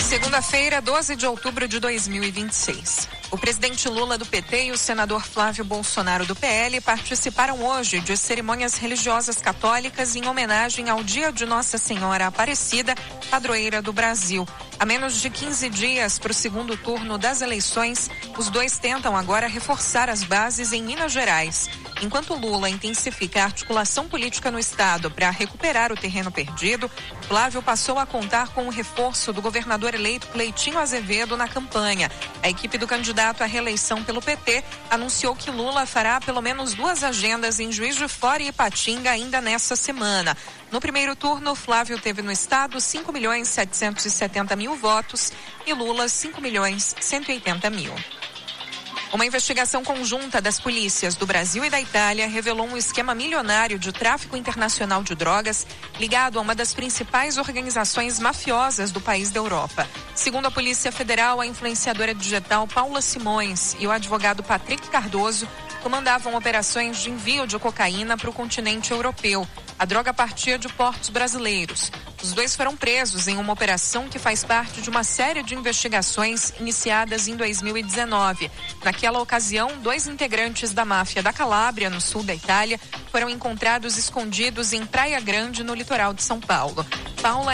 Segunda-feira, 12 de outubro de 2026. O presidente Lula do PT e o senador Flávio Bolsonaro do PL participaram hoje de cerimônias religiosas católicas em homenagem ao Dia de Nossa Senhora Aparecida, padroeira do Brasil. A menos de 15 dias para o segundo turno das eleições, os dois tentam agora reforçar as bases em Minas Gerais. Enquanto Lula intensifica a articulação política no estado para recuperar o terreno perdido, Flávio passou a contar com o reforço do governador eleito Cleitinho Azevedo na campanha. A equipe do candidato à reeleição pelo PT anunciou que Lula fará pelo menos 2 agendas em Juiz de Fora e Ipatinga ainda nesta semana. No primeiro turno, Flávio teve no estado 5.770.000 votos e Lula 5.180.000. Uma investigação conjunta das polícias do Brasil e da Itália revelou um esquema milionário de tráfico internacional de drogas ligado a uma das principais organizações mafiosas do país da Europa. Segundo a Polícia Federal, a influenciadora digital Paula Simões e o advogado Patrick Cardoso comandavam operações de envio de cocaína para o continente europeu. A droga partia de portos brasileiros. Os dois foram presos em uma operação que faz parte de uma série de investigações iniciadas em 2019. Naquela ocasião, 2 integrantes da máfia da Calábria, no sul da Itália, foram encontrados escondidos em Praia Grande, no litoral de São Paulo. Paula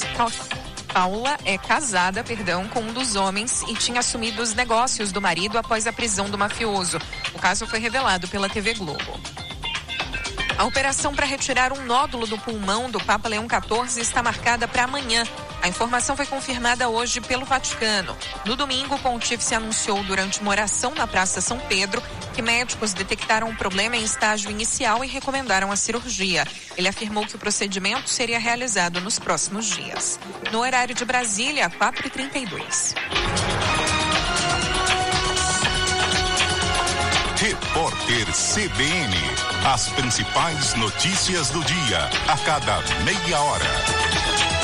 é casada, com um dos homens e tinha assumido os negócios do marido após a prisão do mafioso. O caso foi revelado pela TV Globo. A operação para retirar um nódulo do pulmão do Papa Leão XIV está marcada para amanhã. A informação foi confirmada hoje pelo Vaticano. No domingo, o pontífice anunciou durante uma oração na Praça São Pedro que médicos detectaram um problema em estágio inicial e recomendaram a cirurgia. Ele afirmou que o procedimento seria realizado nos próximos dias. No horário de Brasília, 4h32. Repórter CBN. As principais notícias do dia, a cada meia hora.